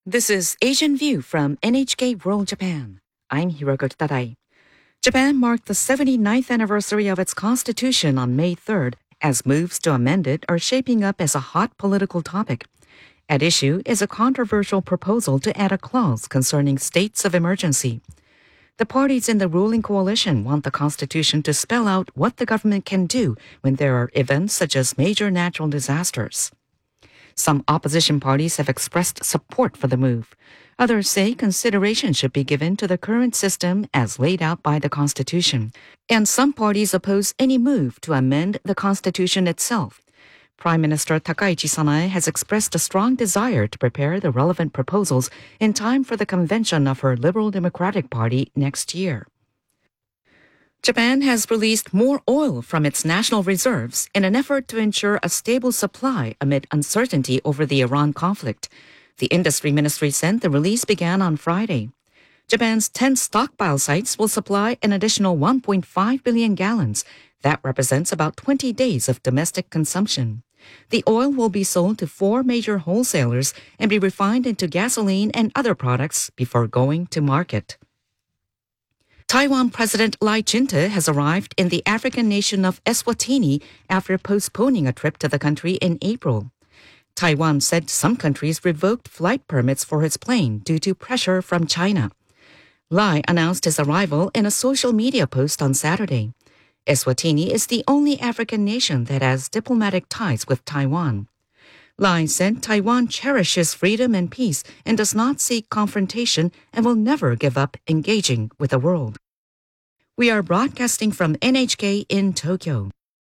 This is Asian View from NHK World Japan. I'm Hiroko Tadai. Japan marked the 79th anniversary of its constitution on May 3rd, as moves to amend it are shaping up as a hot political topic. At issue is a controversial proposal to add a clause concerning states of emergency. The parties in the ruling coalition want the constitution to spell out what the government can do when there are events such as major natural disasters. Some opposition parties have expressed support for the move. Others say consideration should be given to the current system as laid out by the Constitution. And some parties oppose any move to amend the Constitution itself. Prime Minister Takaichi Sanae has expressed a strong desire to prepare the relevant proposals in time for the convention of her Liberal Democratic Party next year. Japan has released more oil from its national reserves in an effort to ensure a stable supply amid uncertainty over the Iran conflict. The industry ministry said the release began on Friday. Japan's 10 stockpile sites will supply an additional 1.5 billion gallons. That represents about 20 days of domestic consumption. The oil will be sold to 4 major wholesalers and be refined into gasoline and other products before going to market. Taiwan President Lai Ching-te has arrived in the African nation of Eswatini after postponing a trip to the country in April. Taiwan said some countries revoked flight permits for his plane due to pressure from China. Lai announced his arrival in a social media post on Saturday. Eswatini is the only African nation that has diplomatic ties with Taiwan. Lai said Taiwan cherishes freedom and peace and does not seek confrontation and will never give up engaging with the world. We are broadcasting from NHK in Tokyo.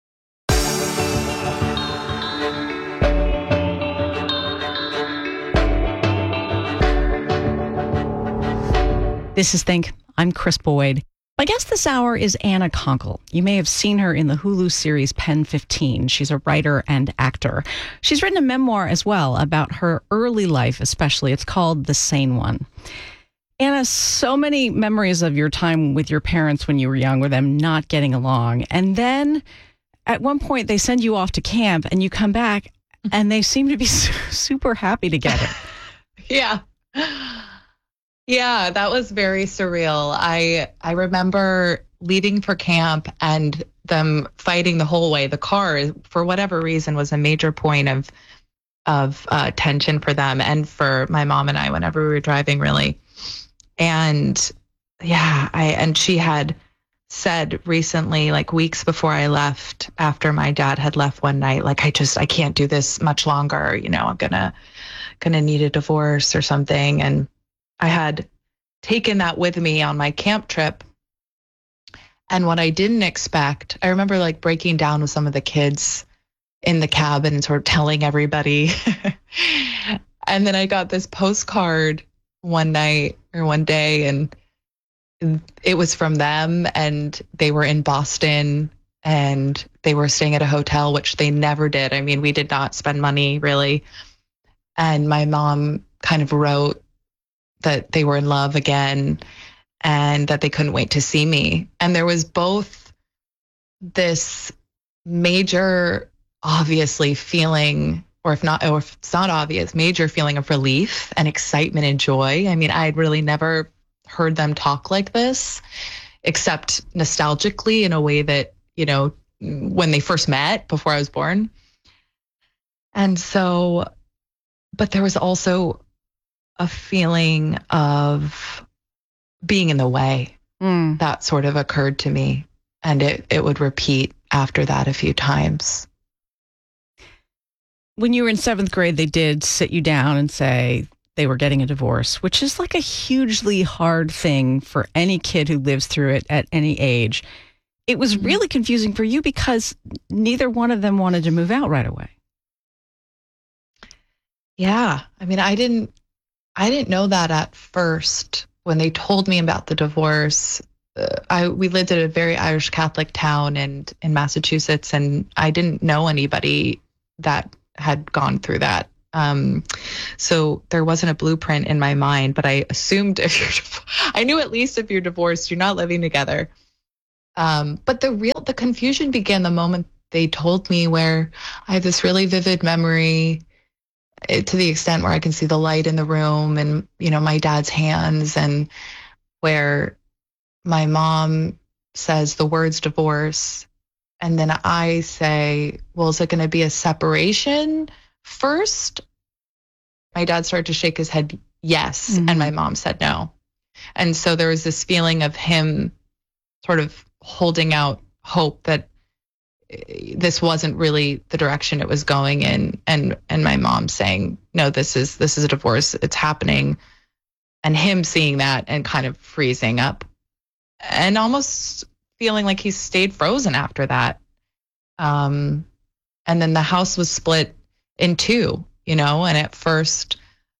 This is Think. I'm Chris Boyd. My guest this hour is Anna Konkle. You may have seen her in the Hulu series Pen 15. She's a writer and actor. She's written a memoir as well about her early life, especially. It's called The Sane One. Anna, so many memories of your time with your parents when you were young, with them not getting along. And then at one point they send you off to camp and you come back and they seem to be super happy together. Yeah. Yeah, that was very surreal. I remember leaving for camp and them fighting the whole way. The car, for whatever reason, was a major point of tension for them and for my mom and I whenever we were driving, really. And yeah, and she had said recently, like weeks before I left, after my dad had left one night, like, I can't do this much longer. You know, I'm gonna need a divorce or something. And I had taken that with me on my camp trip. And what I didn't expect, I remember like breaking down with some of the kids in the cabin and sort of telling everybody. And then I got this postcard one night or one day, and it was from them, and they were in Boston and they were staying at a hotel, which they never did. I mean, we did not spend money really. And my mom kind of wrote that they were in love again and that they couldn't wait to see me. And there was both this major, obviously feeling, or if it's not obvious, major feeling of relief and excitement and joy. I mean, I had really never heard them talk like this, except nostalgically in a way that, you know, when they first met before I was born. And so, but there was also a feeling of being in the way that sort of occurred to me. And it would repeat after that a few times. When you were in 7th grade, they did sit you down and say they were getting a divorce, which is like a hugely hard thing for any kid who lives through it at any age. It was really confusing for you because neither one of them wanted to move out right away. Yeah. I mean, I didn't know that at first when they told me about the divorce. We lived in a very Irish Catholic town in Massachusetts, and I didn't know anybody that had gone through that. So there wasn't a blueprint in my mind, but I assumed I knew at least if you're divorced, you're not living together. But the confusion began the moment they told me, where I have this really vivid memory to the extent where I can see the light in the room and, my dad's hands, and where my mom says the words divorce. And then I say, well, is it going to be a separation first? My dad started to shake his head, yes. Mm-hmm. And my mom said no. And so there was this feeling of him sort of holding out hope that this wasn't really the direction it was going in. And my mom saying, no, this is a divorce. It's happening. And him seeing that and kind of freezing up and almost feeling like he stayed frozen after that. And then the house was split in two, and at first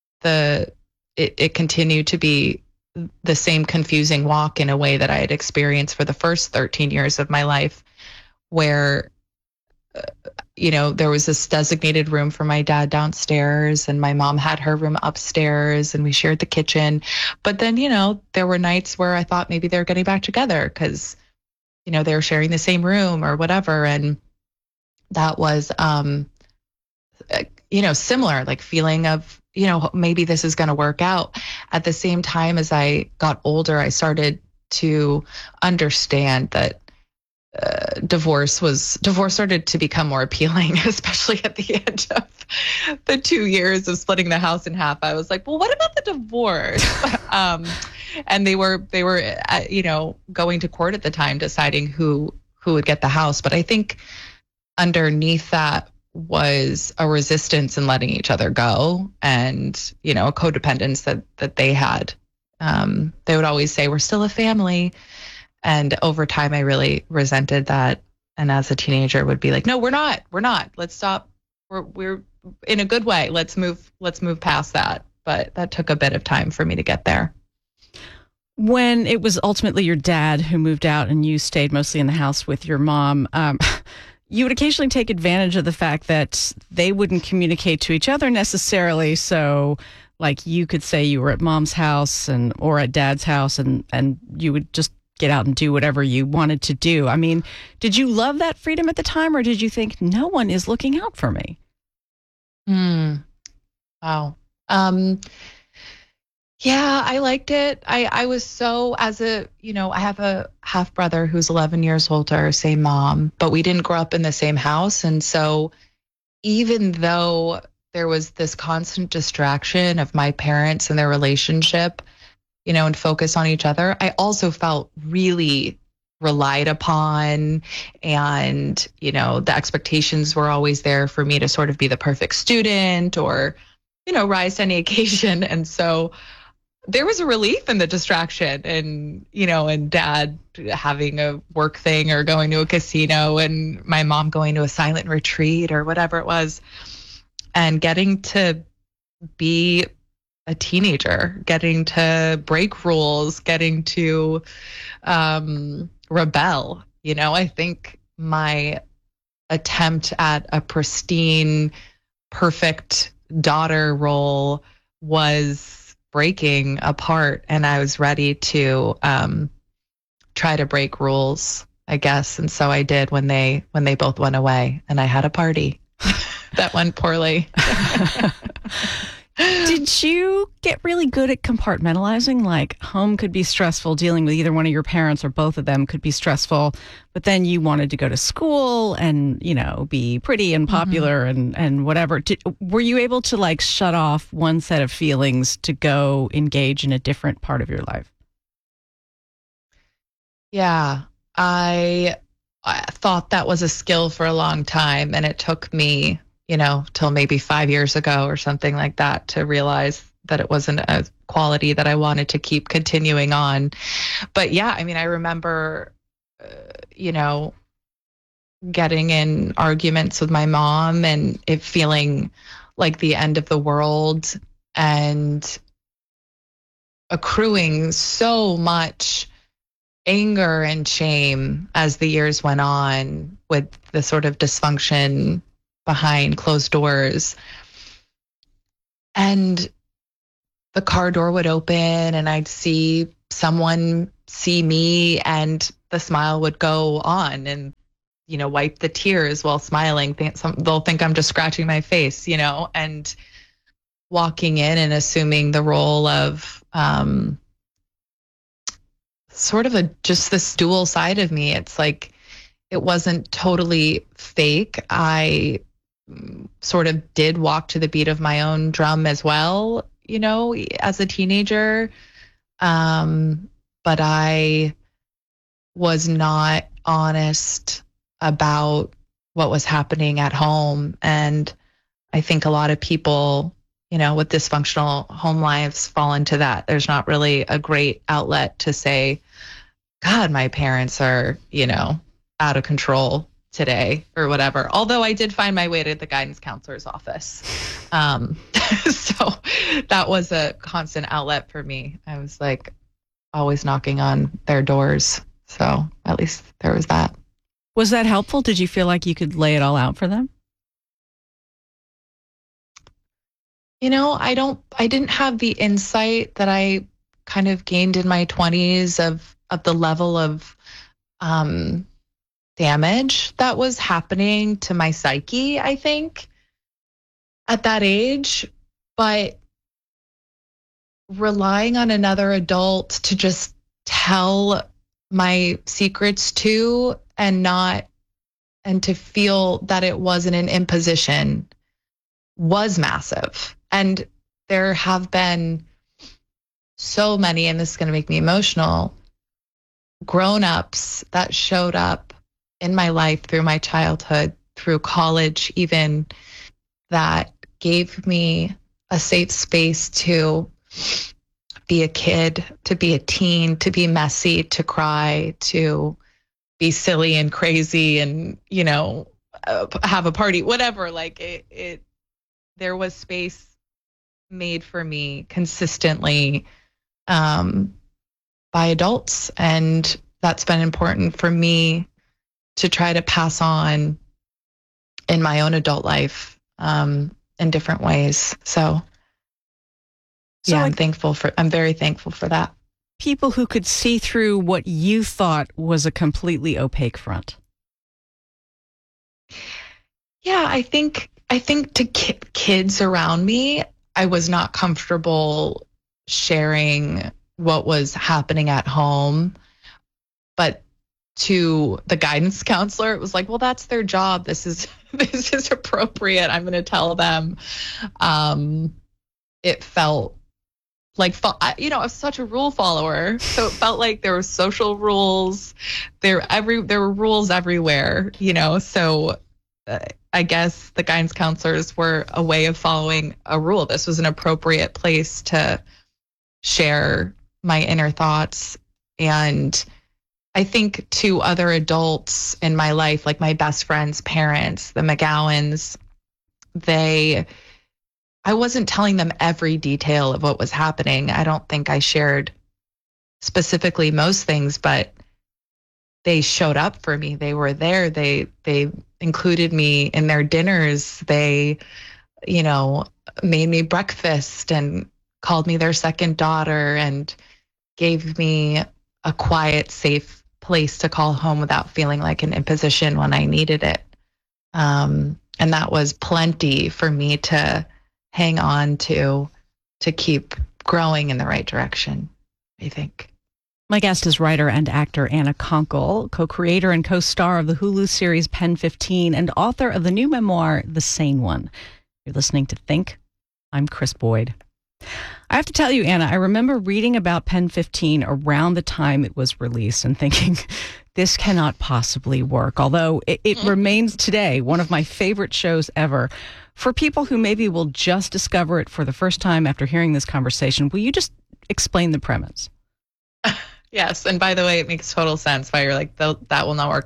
it continued to be the same confusing walk in a way that I had experienced for the first 13 years of my life, where, there was this designated room for my dad downstairs and my mom had her room upstairs and we shared the kitchen. But then, there were nights where I thought maybe they were getting back together because, they were sharing the same room or whatever. And that was, similar, like feeling of, maybe this is going to work out. At the same time, as I got older, I started to understand that divorce started to become more appealing, especially at the end of the 2 years of splitting the house in half. I was like, well, what about the divorce? And they were going to court at the time, deciding who would get the house. But I think underneath that was a resistance in letting each other go, and a codependence that they had. They would always say, we're still a family. And over time, I really resented that. And as a teenager would be like, no, we're not. Let's stop. We're in a good way. Let's move past that. But that took a bit of time for me to get there. When it was ultimately your dad who moved out and you stayed mostly in the house with your mom, you would occasionally take advantage of the fact that they wouldn't communicate to each other necessarily. So like you could say you were at mom's house or at dad's house and you would just get out and do whatever you wanted to do. I mean, did you love that freedom at the time, or did you think no one is looking out for me? Wow. Yeah, I liked it. I was so, I have a half brother who's 11 years older, same mom, but we didn't grow up in the same house. And so even though there was this constant distraction of my parents and their relationship, and focus on each other, I also felt really relied upon. And, the expectations were always there for me to sort of be the perfect student or, rise to any occasion. And so there was a relief in the distraction and, and dad having a work thing or going to a casino and my mom going to a silent retreat or whatever it was, and getting to be a teenager, getting to break rules, getting to rebel. I think my attempt at a pristine, perfect daughter role was breaking apart, and I was ready to try to break rules, I guess. And so I did when they both went away, and I had a party that went poorly. Did you get really good at compartmentalizing? Like home could be stressful, dealing with either one of your parents or both of them could be stressful, but then you wanted to go to school and, be pretty and popular and whatever. Were you able to like shut off one set of feelings to go engage in a different part of your life? Yeah, I thought that was a skill for a long time, and it took me till maybe 5 years ago or something like that to realize that it wasn't a quality that I wanted to keep continuing on. But yeah, I remember, getting in arguments with my mom and it feeling like the end of the world and accruing so much anger and shame as the years went on with the sort of dysfunction behind closed doors. And the car door would open and I'd see someone see me and the smile would go on and, wipe the tears while smiling. They'll think I'm just scratching my face, and walking in and assuming the role of sort of just this dual side of me. It's like it wasn't totally fake. I sort of did walk to the beat of my own drum as well, as a teenager. But I was not honest about what was happening at home. And I think a lot of people, with dysfunctional home lives fall into that. There's not really a great outlet to say, God, my parents are, out of control today or whatever. Although I did find my way to the guidance counselor's office. So that was a constant outlet for me. I was like always knocking on their doors. So at least there was that. Was that helpful? Did you feel like you could lay it all out for them? I didn't have the insight that I kind of gained in my 20s of the level of damage that was happening to my psyche, I think, at that age. But relying on another adult to just tell my secrets to and to feel that it wasn't an imposition was massive. And there have been so many, and this is going to make me emotional, grown-ups that showed up in my life through my childhood, through college even, that gave me a safe space to be a kid, to be a teen, to be messy, to cry, to be silly and crazy and, have a party, whatever. Like there was space made for me consistently by adults. And that's been important for me to try to pass on in my own adult life in different ways. So yeah, I'm very thankful for that. People who could see through what you thought was a completely opaque front. Yeah, I think to kids around me, I was not comfortable sharing what was happening at home. But to the guidance counselor, it was like, well, that's their job. This is appropriate. I'm going to tell them. It felt like, I was such a rule follower. So it felt like there were social rules. There were rules everywhere, so I guess the guidance counselors were a way of following a rule. This was an appropriate place to share my inner thoughts. And I think to other adults in my life, like my best friend's parents, the McGowans, I wasn't telling them every detail of what was happening. I don't think I shared specifically most things, but they showed up for me. They were there. They included me in their dinners. They, made me breakfast and called me their second daughter and gave me a quiet, safe place to call home without feeling like an imposition when I needed it. And that was plenty for me to hang on to keep growing in the right direction, I think. My guest is writer and actor Anna Konkle, co-creator and co-star of the Hulu series Pen 15 and author of the new memoir, The Sane One. You're listening to Think. I'm Chris Boyd. I have to tell you, Anna, I remember reading about Pen 15 around the time it was released and thinking, this cannot possibly work, although it remains today one of my favorite shows ever. For people who maybe will just discover it for the first time after hearing this conversation, will you just explain the premise? Yes. And by the way, it makes total sense why you're like, that will not work.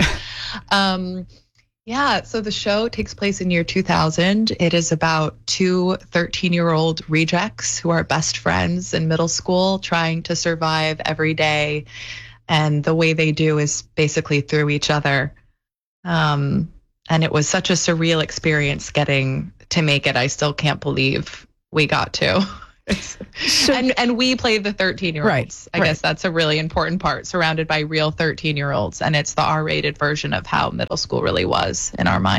So the show takes place in year 2000. It is about two 13-year-old rejects who are best friends in middle school trying to survive every day. And the way they do is basically through each other. And it was such a surreal experience getting to make it. I still can't believe we got to. And we play the 13-year-olds. Right, I guess that's a really important part, surrounded by real 13-year-olds. And it's the R-rated version of how middle school really was in our minds.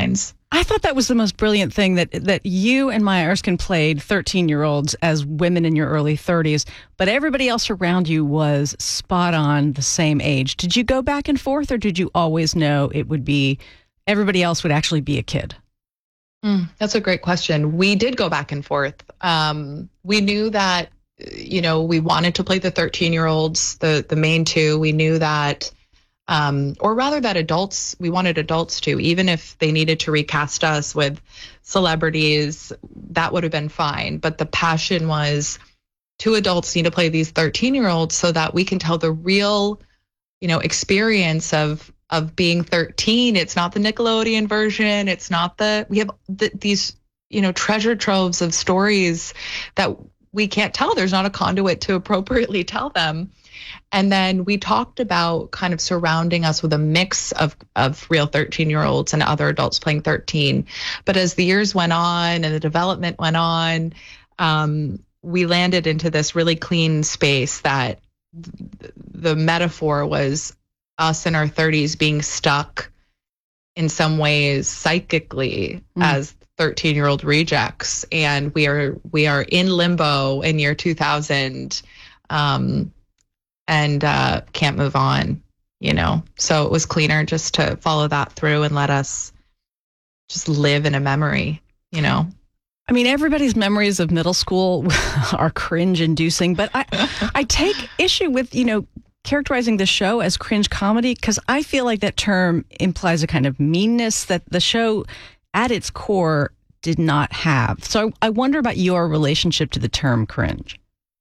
I thought that was the most brilliant thing, that you and Maya Erskine played 13-year-olds as women in your early 30s, but everybody else around you was spot on the same age. Did you go back and forth, or did you always know it would be everybody else would actually be a kid? That's a great question. We did go back and forth. We knew that, we wanted to play the 13-year-olds, the main two. We knew that, or rather that we wanted adults to, even if they needed to recast us with celebrities, that would have been fine. But the passion was, two adults need to play these 13-year-olds so that we can tell the real, experience of being 13. It's not the Nickelodeon version. It's not we have these, treasure troves of stories that we can't tell. There's not a conduit to appropriately tell them. And then we talked about kind of surrounding us with a mix of real 13-year-olds and other adults playing 13. But as the years went on and the development went on, we landed into this really clean space that the metaphor was us in our 30s being stuck in some ways psychically as 13-year-old rejects, and we are in limbo in year 2000, and can't move on, So it was cleaner just to follow that through and let us just live in a memory, I mean, everybody's memories of middle school are cringe-inducing, but I take issue with, characterizing the show as cringe comedy, because I feel like that term implies a kind of meanness that the show at its core did not have. So I wonder about your relationship to the term cringe.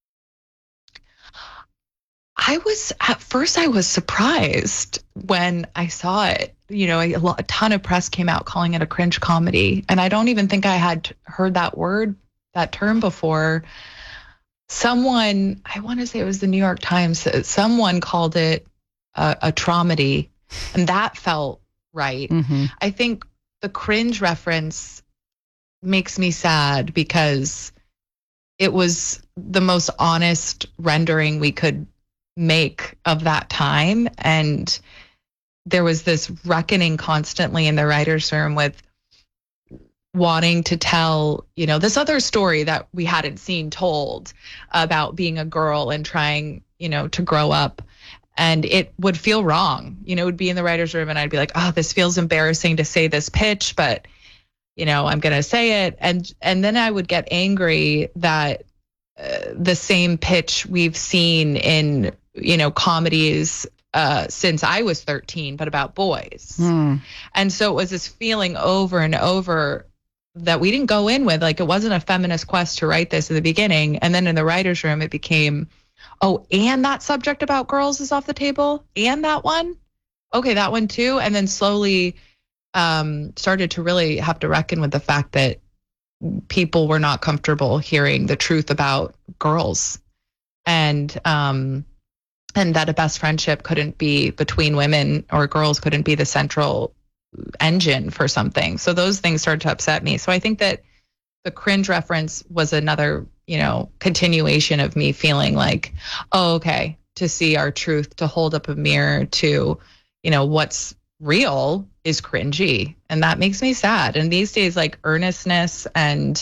At first I was surprised when I saw it. A ton of press came out calling it a cringe comedy. And I don't even think I had heard that term before. Someone, I want to say it was the New York Times, someone called it a traumedy, and that felt right. Mm-hmm. I think the cringe reference makes me sad because it was the most honest rendering we could make of that time. And there was this reckoning constantly in the writer's room with wanting to tell, this other story that we hadn't seen told about being a girl and trying, to grow up. And it would feel wrong, it would be in the writer's room and I'd be like, oh, this feels embarrassing to say this pitch, but, I'm going to say it. And then I would get angry that the same pitch we've seen in, comedies since I was 13, but about boys. And so it was this feeling over and over that we didn't go in with, like, it wasn't a feminist quest to write this in the beginning. And then in the writer's room, it became, oh, and that subject about girls is off the table? And that one? Okay, that one too. And then slowly started to really have to reckon with the fact that people were not comfortable hearing the truth about girls. And that a best friendship couldn't be between women, or girls couldn't be the central engine for something. So those things started to upset me. So I think that the cringe reference was another, continuation of me feeling like, oh, okay, to see our truth, to hold up a mirror to, what's real is cringy. And that makes me sad. And these days, like, earnestness and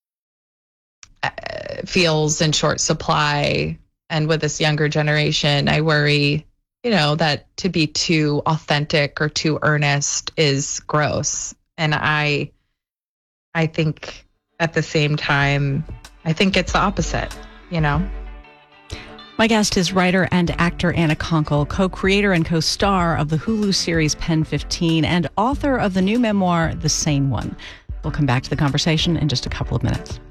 feels in short supply. And with this younger generation, I worry, that to be too authentic or too earnest is gross. And I think at the same time, I think it's the opposite, My guest is writer and actor Anna Konkle, co-creator and co-star of the Hulu series Pen 15 and author of the new memoir, The Sane One. We'll come back to the conversation in just a couple of minutes.